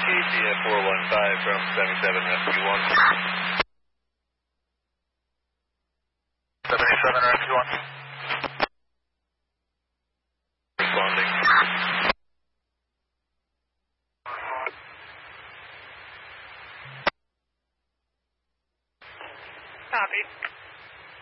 KTF 415 from 77 Rescue 1. 77 Rescue 1. Responding. Copy.